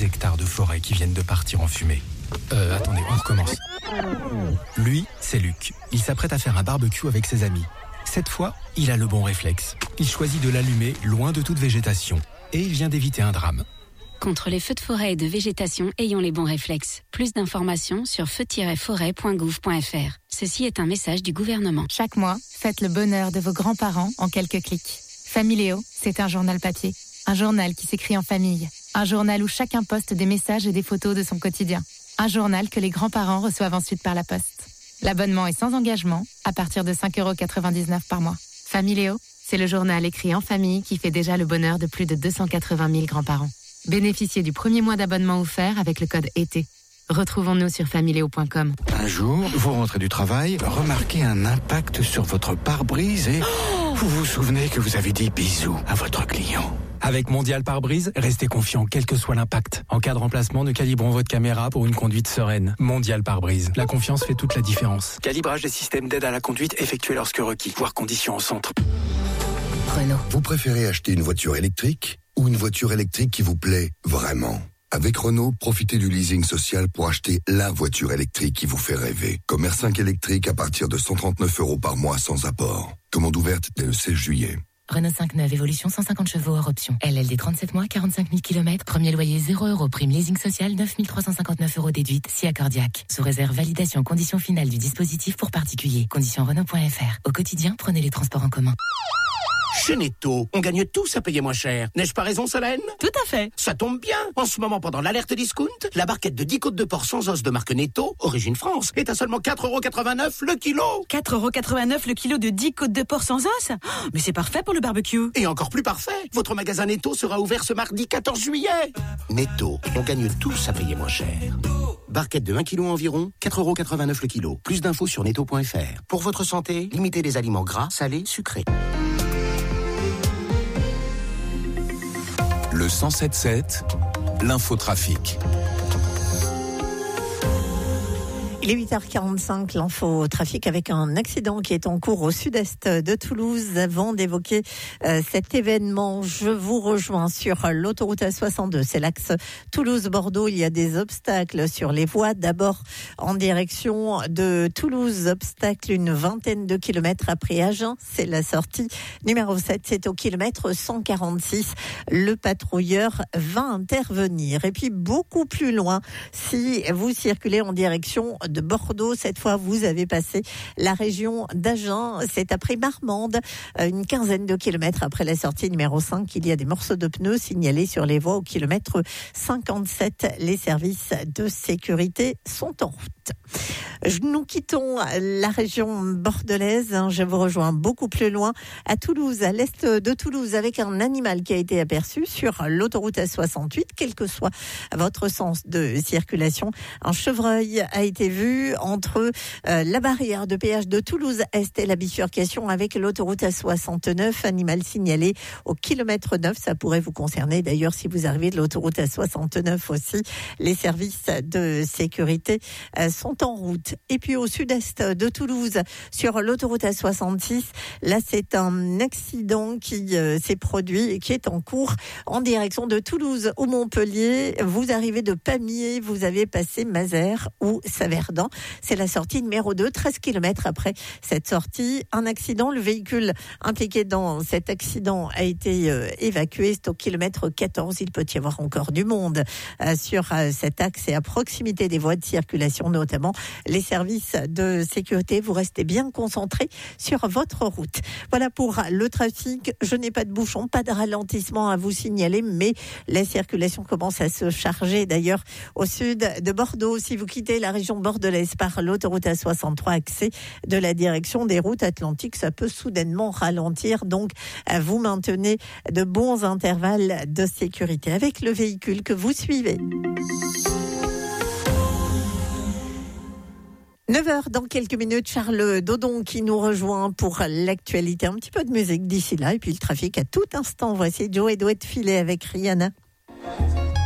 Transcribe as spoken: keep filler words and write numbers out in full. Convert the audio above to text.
dix hectares de forêt qui viennent de partir en fumée. Euh, attendez, on recommence. Lui, c'est Luc. Il s'apprête à faire un barbecue avec ses amis. Cette fois, il a le bon réflexe. Il choisit de l'allumer loin de toute végétation. Et il vient d'éviter un drame. Contre les feux de forêt et de végétation, ayons les bons réflexes. Plus d'informations sur feu tiret forêt point gouv point f r. Ceci est un message du gouvernement. Chaque mois, faites le bonheur de vos grands-parents en quelques clics. Familéo, c'est un journal papier. Un journal qui s'écrit en famille. Un journal où chacun poste des messages et des photos de son quotidien. Un journal que les grands-parents reçoivent ensuite par la poste. L'abonnement est sans engagement, à partir de cinq euros quatre-vingt-dix-neuf par mois. Familéo, c'est le journal écrit en famille qui fait déjà le bonheur de plus de deux cent quatre-vingt mille grands-parents. Bénéficiez du premier mois d'abonnement offert avec le code été. Retrouvons-nous sur familéo point com. Un jour, vous rentrez du travail, remarquez un impact sur votre pare-brise et oh vous vous souvenez que vous avez dit bisous à votre client. Avec Mondial Pare-Brise, restez confiant quel que soit l'impact. En cas de remplacement, nous calibrons votre caméra pour une conduite sereine. Mondial Pare-Brise. La confiance fait toute la différence. Calibrage des systèmes d'aide à la conduite effectué lorsque requis. Voire conditions au centre. Renault. Vous préférez acheter une voiture électrique ou une voiture électrique qui vous plaît vraiment ? Avec Renault, profitez du leasing social pour acheter la voiture électrique qui vous fait rêver. Comme R cinq électrique à partir de cent trente-neuf euros par mois sans apport. Commande ouverte dès le seize juillet. Renault cinq neuf, évolution cent cinquante chevaux hors option. L L D trente-sept mois, quarante-cinq mille kilomètres. Premier loyer zéro euros. Prime leasing social neuf mille trois cent cinquante-neuf euros déduite. Si accordiaque. Sous réserve validation condition finale du dispositif pour particulier. Condition Renault point f r. Au quotidien, prenez les transports en commun. Chez Netto, on gagne tous à payer moins cher. N'ai-je pas raison, Solène ? Tout à fait. Ça tombe bien. En ce moment, pendant l'alerte discount, la barquette de dix côtes de porc sans os de marque Netto, origine France, est à seulement quatre euros quatre-vingt-neuf le kilo. quatre euros quatre-vingt-neuf le kilo de dix côtes de porc sans os ? Oh, mais c'est parfait pour le barbecue. Et encore plus parfait, votre magasin Netto sera ouvert ce mardi quatorze juillet. Netto, on gagne tous à payer moins cher. Barquette de un kilo environ, quatre euros quatre-vingt-neuf le kilo. Plus d'infos sur netto point f r. Pour votre santé, limitez les aliments gras, salés, sucrés. Le cent sept sept, l'infotrafic. Il est huit heures quarante-cinq, l'infotrafic avec un accident qui est en cours au sud-est de Toulouse. Avant d'évoquer euh, cet événement, je vous rejoins sur l'autoroute A soixante-deux. C'est l'axe Toulouse-Bordeaux. Il y a des obstacles sur les voies. D'abord, en direction de Toulouse, obstacle une vingtaine de kilomètres après Agen. C'est la sortie numéro sept. C'est au kilomètre cent quarante-six. Le patrouilleur va intervenir. Et puis, beaucoup plus loin, si vous circulez en direction de Bordeaux, cette fois vous avez passé la région d'Agen, c'est après Marmande, une quinzaine de kilomètres après la sortie numéro cinq, il y a des morceaux de pneus signalés sur les voies au kilomètre cinquante-sept. Les services de sécurité sont en route. Nous quittons la région bordelaise, je vous rejoins beaucoup plus loin à Toulouse, à l'est de Toulouse, avec un animal qui a été aperçu sur l'autoroute A soixante-huit, quel que soit votre sens de circulation. Un chevreuil a été vu entre euh, la barrière de péage de Toulouse-Est et la bifurcation avec l'autoroute A soixante-neuf, animal signalé au kilomètre neuf. Ça pourrait vous concerner d'ailleurs si vous arrivez de l'autoroute A soixante-neuf aussi. Les services de sécurité euh, sont en route. Et puis au sud-est de Toulouse, sur l'autoroute A soixante-six, là c'est un accident qui euh, s'est produit et qui est en cours en direction de Toulouse ou Montpellier. Vous arrivez de Pamiers, vous avez passé Mazères ou Saverdun. C'est la sortie numéro deux, treize kilomètres après cette sortie. Un accident, le véhicule impliqué dans cet accident a été euh, évacué. C'est au kilomètre quatorze. Il peut y avoir encore du monde euh, sur euh, cet axe et à proximité des voies de circulation, notamment les services de sécurité. Vous restez bien concentrés sur votre route. Voilà pour le trafic. Je n'ai pas de bouchon, pas de ralentissement à vous signaler, mais la circulation commence à se charger. D'ailleurs, au sud de Bordeaux, si vous quittez la région bordelaise par l'autoroute A soixante-trois, accès de la direction des routes atlantiques, ça peut soudainement ralentir. Donc, vous maintenez de bons intervalles de sécurité avec le véhicule que vous suivez. neuf heures dans quelques minutes, Charles Dodon qui nous rejoint pour l'actualité. Un petit peu de musique d'ici là et puis le trafic à tout instant. Voici Joe et Douette Filet avec Rihanna.